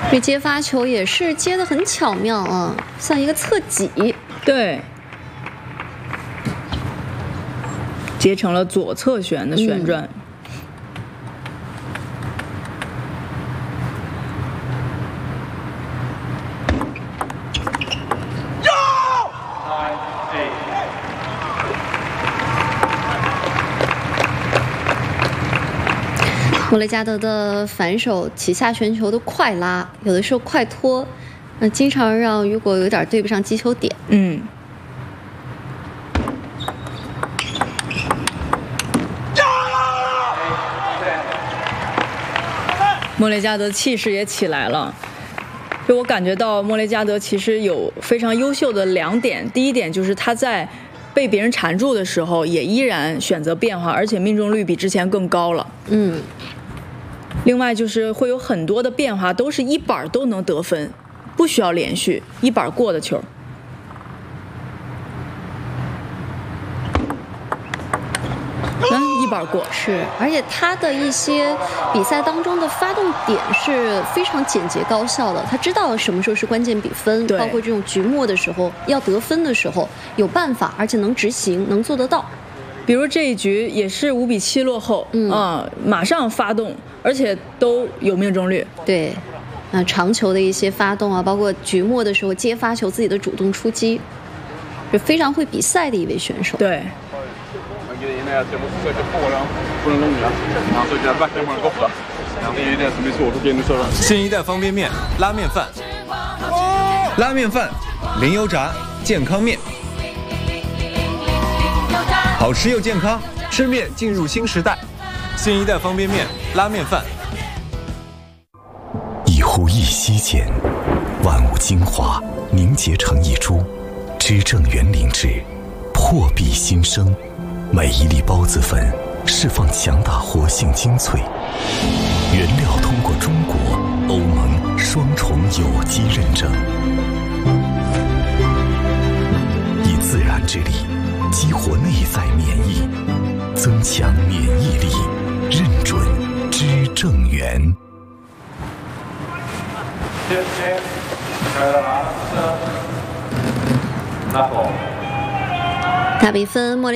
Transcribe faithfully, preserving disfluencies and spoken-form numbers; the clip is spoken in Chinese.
这接发球也是接得很巧妙啊，像一个侧挤。 对，接成了左侧旋的旋转。嗯莫雷加德的反手起下旋球的快拉，有的时候快拖，那经常让雨果有点对不上击球点。 嗯。莫雷加德气势也起来了，就我感觉到莫雷加德其实有非常优秀的两点，第一点就是他在被别人缠住的时候，也依然选择变化，而且命中率比之前更高了。 嗯。 另外就是会有很多的变化，都是一板都能得分，不需要连续一板过的球。嗯，一板过是，而且他的一些比赛当中的发动点是非常简洁高效的，他知道什么时候是关键比分，包括这种局末的时候要得分的时候有办法，而且能执行，能做得到。 比如这一局也是五比七落后，嗯啊，马上发动，而且都有命中率。 对，那长球的一些发动啊，包括局末的时候接发球，自己的主动出击，是非常会比赛的一位选手。 对。 新一代方便面拉面饭，拉面饭零油炸健康面。好吃又健康，吃面进入新时代。新一代方便面、拉面饭。 一呼一吸间，万物精华凝结成一株，知正园灵芝，破壁新生。每一粒孢子粉释放强大活性精粹，原料通过中国、欧盟双重有机认证，以自然之力激活内在免疫，增强免疫力，认准知正园。 大比分，莫雷。